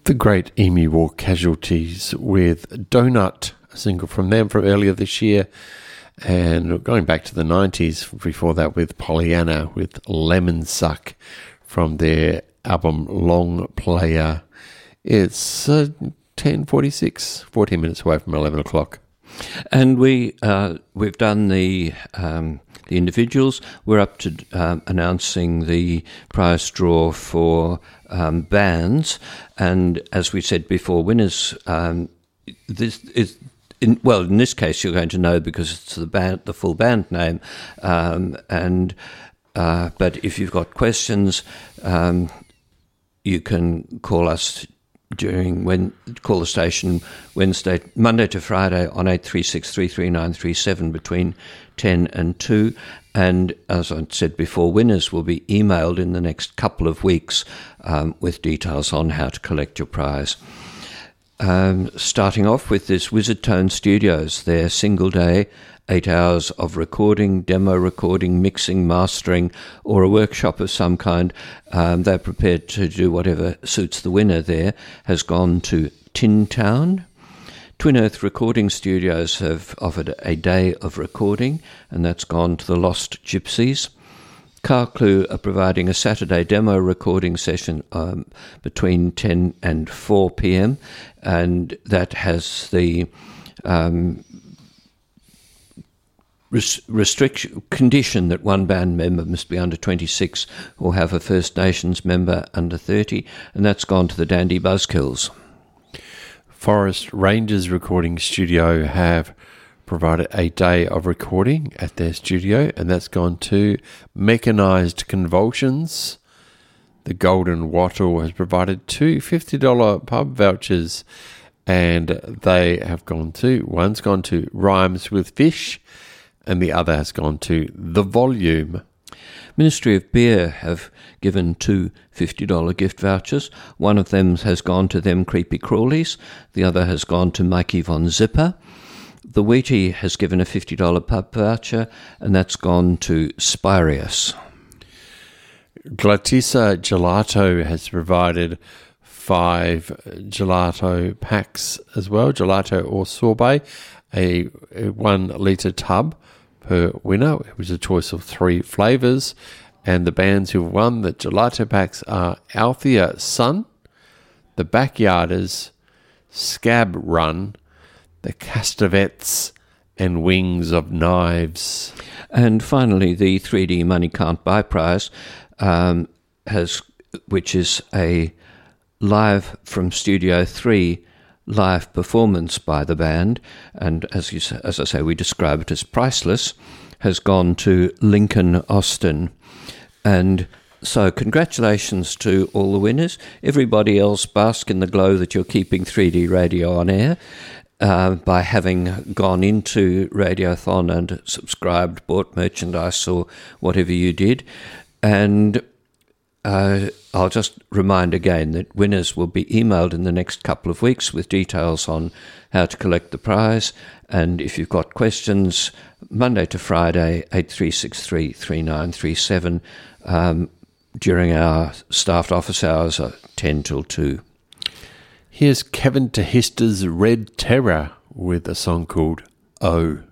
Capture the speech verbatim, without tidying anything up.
The Great Emu War Casualties with Donut, a single from them from earlier this year, and going back to the nineties, before that with Pollyanna with Lemon Suck from their album Long Player. It's uh, ten forty-six, fourteen minutes away from eleven o'clock. And we, uh, we've done the... Um, The individuals. We're up to um, announcing the prize draw for um, bands, and as we said before, winners. Um, this is in, well, in this case, you're going to know because it's the band, the full band name, um, and uh, but if you've got questions, um, you can call us during when call the station Wednesday, Monday to Friday on eight three six, three three nine three seven between ten and two. And as I said before, winners will be emailed in the next couple of weeks um, with details on how to collect your prize. Um, starting off with this Wizard Tone Studios, their single day, eight hours of recording, demo recording, mixing, mastering, or a workshop of some kind. Um, they're prepared to do whatever suits the winner there, has gone to Tin Town. Twin Earth Recording Studios have offered a day of recording, and that's gone to the Lost Gypsies. Car Clue are providing a Saturday demo recording session um, between ten and four p.m, and that has the um, res- restriction condition that one band member must be under twenty-six or have a First Nations member under thirty, and that's gone to the Dandy Buzzkills. Forest Rangers Recording Studio have provided a day of recording at their studio, and that's gone to Mechanised Convulsions. The Golden Wattle has provided two fifty dollars pub vouchers, and they have gone to, one's gone to Rhymes with Fish, and the other has gone to The Volume. Ministry of Beer have given two fifty dollars gift vouchers. One of them has gone to Them Creepy Crawlies. The other has gone to Mikey Von Zipper. The Wheatie has given a fifty dollars pub voucher, and that's gone to Spirius. Glatissa Gelato has provided five gelato packs as well, gelato or sorbet, a, a one litre tub per winner. It was a choice of three flavours, and the bands who won the gelato packs are Althea Sun, the Backyarders, Scab Run, the Castavets, and Wings of Knives. And finally, the three D Money Can't Buy prize, um, has, which is a live from Studio three live performance by the band, and as you as I say, we describe it as priceless, has gone to Lincoln Austin. And so congratulations to all the winners. Everybody else, bask in the glow that you're keeping three D radio on air uh, by having gone into Radiothon and subscribed, bought merchandise or whatever you did. And Uh, I'll just remind again that winners will be emailed in the next couple of weeks with details on how to collect the prize. And if you've got questions, Monday to Friday, eight three six three, three nine three seven, um, during our staffed office hours at ten till two. Here's Kevin Tehista's Red Terror with a song called Oh.